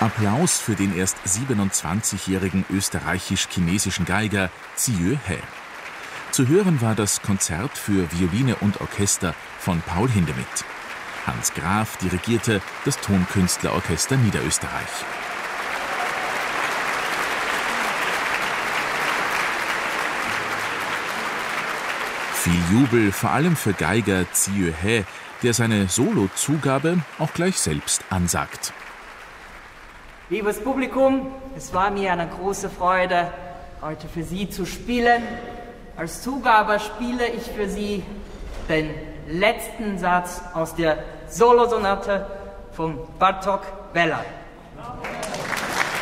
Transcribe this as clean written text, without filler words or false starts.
Applaus für den erst 27-jährigen österreichisch-chinesischen Geiger Ziyue He. Zu hören war das Konzert für Violine und Orchester von Paul Hindemith. Hans Graf dirigierte das Tonkünstlerorchester Niederösterreich. Viel Jubel, vor allem für Geiger Ziyue He, der seine Solo-Zugabe auch gleich selbst ansagt. Liebes Publikum, es war mir eine große Freude, heute für Sie zu spielen. Als Zugabe spiele ich für Sie den letzten Satz aus der Solosonate von Bartók Bela.